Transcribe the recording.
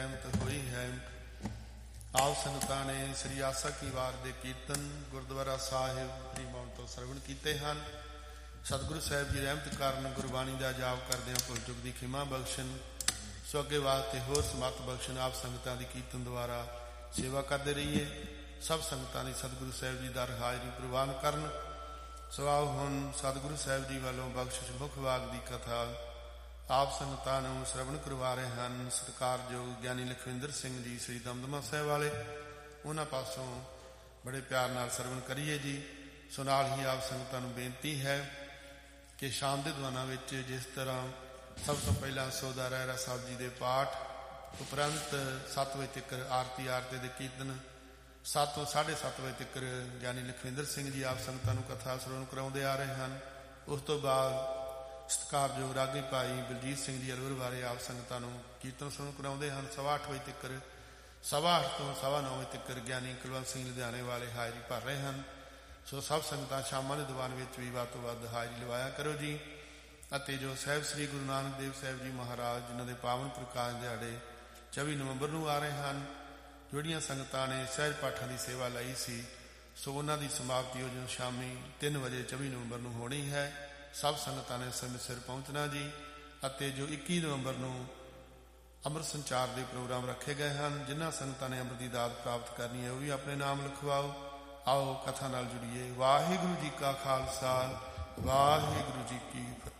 ਰਹਿਮਤ ਹੋਈ ਹੈ। ਆਪ ਸੰਗਤਾਂ ਨੇ ਸ੍ਰੀ ਆਸਾ ਕੀ ਵਾਰ ਦੇ ਕੀਰਤਨ ਗੁਰਦੁਆਰਾ ਸਾਹਿਬ ਹਰੀਮੌਣ ਤੋਂ ਸਰਵਣ ਕੀਤੇ ਹਨ। ਸਤਿਗੁਰੂ ਸਾਹਿਬ ਜੀ ਰਹਿਮਤ ਕਾਰਨ ਗੁਰਬਾਣੀ ਦਾ ਜਾਪ ਕਰਦਿਆਂ ਭੁੱਲ ਚੁੱਕ ਦੀ ਖਿਮਾ ਬਖਸ਼ਣ, ਸੋ ਅੱਗੇ ਵਾਸਤੇ ਹੋਰ ਸਮੱਤ ਬਖਸ਼ਣ। ਆਪ ਸੰਗਤਾਂ ਦੀ ਕੀਰਤਨ ਦੁਆਰਾ ਸੇਵਾ ਕਰਦੇ ਰਹੀਏ। ਸਭ ਸੰਗਤਾਂ ਦੀ ਸਤਿਗੁਰੂ ਸਾਹਿਬ ਜੀ ਦਰ ਹਾਜ਼ਰੀ ਪ੍ਰਵਾਨ ਕਰਨ। ਸੋ ਆਓ ਹੁਣ ਸਤਿਗੁਰੂ ਸਾਹਿਬ ਜੀ ਵੱਲੋਂ ਬਖਸ਼ਿਸ਼ ਮੁੱਖ ਵਾਗ ਦੀ ਕਥਾ ਆਪ ਸੰਗਤਾਂ ਨੂੰ ਸ਼ਰਵਣ ਕਰਵਾ ਰਹੇ ਹਨ ਸਤਿਕਾਰਯੋਗ ਗਿਆਨੀ ਲਖਵਿੰਦਰ ਸਿੰਘ ਜੀ ਸ੍ਰੀ ਦਮਦਮਾ ਸਾਹਿਬ ਵਾਲੇ। ਉਹਨਾਂ ਪਾਸੋਂ ਬੜੇ ਪਿਆਰ ਨਾਲ ਸ਼ਰਵਣ ਕਰੀਏ ਜੀ। ਸੋ ਨਾਲ ਹੀ ਆਪ ਸੰਗਤਾਂ ਨੂੰ ਬੇਨਤੀ ਹੈ ਕਿ ਸ਼ਾਮ ਦੇ ਦੀਵਾਨਾਂ ਵਿੱਚ ਜਿਸ ਤਰ੍ਹਾਂ ਸਭ ਤੋਂ ਪਹਿਲਾਂ ਸੋਦਾ ਰਹਿਰਾ ਸਾਹਿਬ ਜੀ ਦੇ ਪਾਠ ਉਪਰੰਤ 7 ਵਜੇ ਤੱਕ ਆਰਤੀ ਦੇ ਕੀਰਤਨ, 7 ਤੋਂ 7:30 ਵਜੇ ਤੱਕ ਗਿਆਨੀ ਲਖਵਿੰਦਰ ਸਿੰਘ ਜੀ ਆਪ ਸੰਗਤਾਂ ਨੂੰ ਕਥਾ ਸਰਵਣ ਕਰਾਉਂਦੇ ਆ ਰਹੇ ਹਨ। ਉਸ ਤੋਂ ਬਾਅਦ ਸਤਿਕਾਰਯੋਗ ਰਾਗੀ ਭਾਈ ਬਲਜੀਤ ਸਿੰਘ ਜੀ ਅਲਵਰ ਬਾਰੇ ਆਪ ਸੰਗਤਾਂ ਨੂੰ ਕੀਰਤਨ ਸਰਵਣ ਕਰਾਉਂਦੇ ਹਨ। 8:15 ਵਜੇ ਤੱਕ 8:15 ਤੋਂ 9:15 ਵਜੇ ਤੱਕ ਗਿਆਨੀ ਕੁਲਵੰਤ ਸਿੰਘ ਲੁਧਿਆਣੇ ਵਾਲੇ ਹਾਜ਼ਰੀ ਭਰ ਰਹੇ ਹਨ। ਸੋ ਸਭ ਸੰਗਤਾਂ ਸ਼ਾਮਾਂ ਦੇ ਦੀਵਾਨ ਵਿੱਚ ਵੀ ਵੱਧ ਤੋਂ ਵੱਧ ਹਾਜ਼ਰੀ ਲਵਾਇਆ ਕਰੋ ਜੀ। ਅਤੇ ਜੋ ਸਾਹਿਬ ਸ੍ਰੀ ਗੁਰੂ ਨਾਨਕ ਦੇਵ ਸਾਹਿਬ ਜੀ ਮਹਾਰਾਜ ਜਿਨ੍ਹਾਂ ਦੇ ਪਾਵਨ ਪ੍ਰਕਾਸ਼ ਦਿਹਾੜੇ 24 ਨਵੰਬਰ ਨੂੰ ਆ ਰਹੇ ਹਨ, ਜਿਹੜੀਆਂ ਸੰਗਤਾਂ ਨੇ ਸਹਿਜ ਪਾਠਾਂ ਦੀ ਸੇਵਾ ਲਈ ਸੀ, ਸੋ ਉਹਨਾਂ ਦੀ ਸਮਾਪਤੀ ਉਹ ਜੋ ਸ਼ਾਮੀ 3 ਵਜੇ 24 ਨਵੰਬਰ ਨੂੰ ਹੋਣੀ ਹੈ। ਸਭ ਸੰਗਤਾਂ ਨੇ ਸਮੇਂ ਸਿਰ ਪਹੁੰਚਣਾ ਜੀ। ਅਤੇ ਜੋ 21 ਨਵੰਬਰ ਨੂੰ ਅੰਮ੍ਰਿਤ ਸੰਚਾਰ ਦੇ ਪ੍ਰੋਗਰਾਮ ਰੱਖੇ ਗਏ ਹਨ, ਜਿਨ੍ਹਾਂ ਸੰਗਤਾਂ ਨੇ ਅੰਮ੍ਰਿਤ ਦੀ ਦਾਤ ਪ੍ਰਾਪਤ ਕਰਨੀ ਹੈ ਉਹ ਵੀ ਆਪਣੇ ਨਾਮ ਲਿਖਵਾਓ। ਆਓ ਕਥਾ ਨਾਲ ਜੁੜੀਏ। ਵਾਹਿਗੁਰੂ ਜੀ ਕਾ ਖਾਲਸਾ, ਵਾਹਿਗੁਰੂ ਜੀ ਕੀ ਫਤਿਹ।